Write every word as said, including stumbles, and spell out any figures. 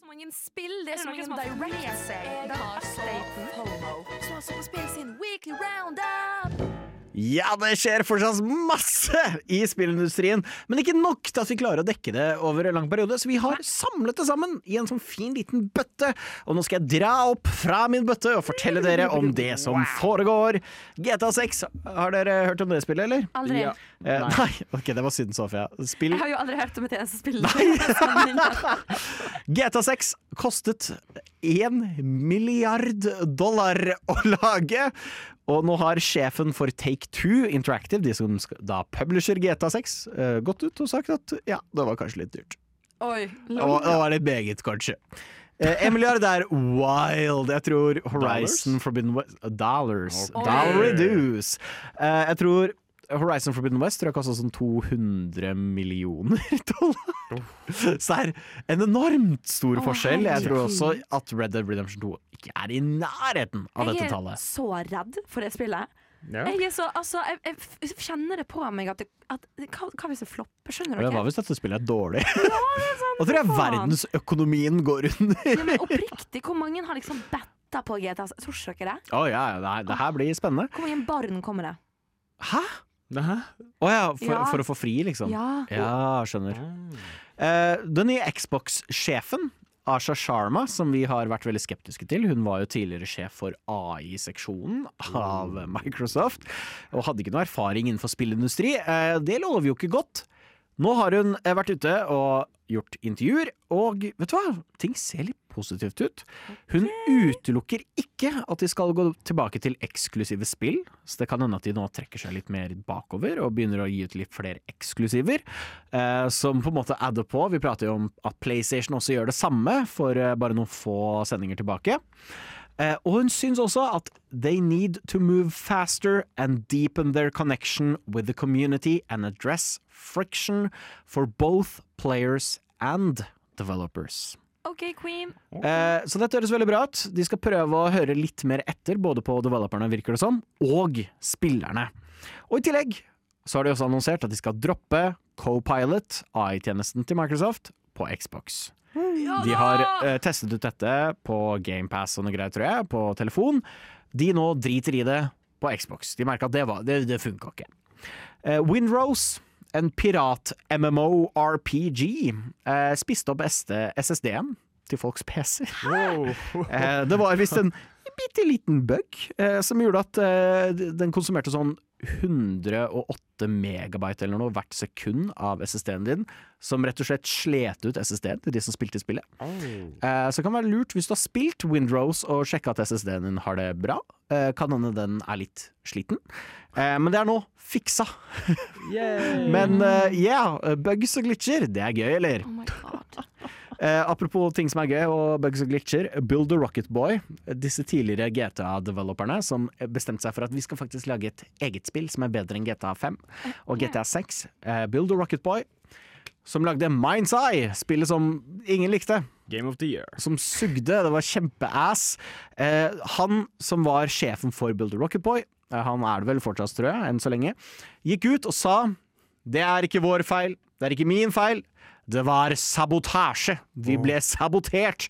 Mange spill, det er, Er det så noen mange som har fått med direct seg Jeg den har updaten? FOMO. Så altså på spill sin Weekly Roundup. Ja, det skjer fortsatt masse i spillindustrien, men ikke nok til at vi klarer å dekke det over en lang periode, så vi har samlet det sammen i en sånn fin liten bøtte. Og nå skal jeg dra opp fra min bøtte og fortelle dere om det som foregår. G T A seks, har dere hørt om det spillet, eller? Aldri. Ja. Eh, nei, ok, det var synd, Sofia. Spill Jeg har jo aldri hørt om et eneste spill. G T A seks kostet én milliard dollar å lage. Og nå har sjefen for Take-Two Interactive, de som skal, da publisher G T A seks, uh, gått ut og sagt at ja, det var kanskje litt dyrt. Oi. Og det var litt meget, kanskje. Uh, en milliard er wild. Jeg tror Horizon Dollars? Forbidden West Dollars. Ok. Dollar reduce. Uh, jeg tror Horizon Forbidden West tror jeg kostet sånn to hundre millioner dollar. Så det er en enormt stor Å, forskjell. Jeg tror herregud. også at Red Dead Redemption to ikke er i nærheten av dette Jeg er tallet. så redd for det spillet. Ja. Jeg er så, altså, jeg, jeg f- kjenner det på meg at, det, at hva, hva hvis det flopper, skjønner Og dere? Hva hvis dette spillet er dårlig? sånn, Og tror jeg faen. verdensøkonomien går under. Ja, men oppriktig, hvor mange har liksom betta på G T A? Tror ikke dere det? Å ja, det, her- det her blir spennende. Hvor mange barn kommer det? Hæ? Hæ? Å ja, for, Ja. for å få fri, liksom? Ja. Ja, skjønner. Eh, den nye Xbox-sjefen, Asha Sharma, som vi har vært veldig skeptiske til, hun var jo tidligere sjef for A I-seksjonen av Microsoft, og hadde ikke noe erfaring innenfor spillindustri. Eh, det lover jo ikke godt. Nå har hun eh, vært ute og gjort intervjuer, og vet du hva? Ting ser litt positivt ut. Hun utelukker ikke at de skal gå tilbake til eksklusive spill, så det kan hende at de nå trekker seg litt mer bakover og begynner å gi ut litt flere eksklusiver, eh, som på en måte adder på. Vi prater jo om at PlayStation også gjør det samme for eh, bare noen få sendinger tilbake. Eh, og hun syns også at they need to move faster and deepen their connection with the community and address friction for both players and developers. OK, Queen. Eh, så dette høres veldig bra ut. De skal prøve å høre litt mer etter, både på developerne, virker det som, og spillerne. Og i tillegg så har de også annonsert at de skal droppe Copilot, A I-tjenesten til Microsoft, på Xbox. De har eh, testet ut dette på GamePass og noe greier, tror jeg, på telefon. De nå driter i det på Xbox. De merker at det, var, det, det funka ikke. Eh, Windrose, en pirat-M M O R P G, eh, spiste opp S S D-en til folks P C. Wow. Eh, det var visst en bitte liten bug eh, som gjorde at eh, den konsumerte sånn hundre og åtte megabyte eller noe hvert sekund av S S D-en din, som rett og slett slet ut S S D-en til de som spilte spillet. Oh. Eh, så det kan være lurt hvis du har spilt Windrose og sjekka at S S D-en din har det bra. Eh, kan hende den er litt sliten. Eh, men det er nå fiksa. Yay. Men ja, yeah, bugs og glitcher, det er gøy, eller? Oh my god. Eh, apropos ting som er gøy og bugs og glitcher, Build a Rocket Boy, disse tidligere G T A-developerne som bestemte seg for at vi skal faktisk lage et eget spill som er bedre enn G T A fem og G T A seks. Eh, Build a Rocket Boy, som lagde Mind's Eye, spillet som ingen likte. Game of the year. Som sugde, det var kjempeass. Eh, han som var sjefen for Build a Rocket Boy, eh, han er det vel fortsatt, tror jeg, enn så lenge, gikk ut og sa, det er ikke vår feil, det er ikke min feil, det var sabotasje. Vi ble sabotert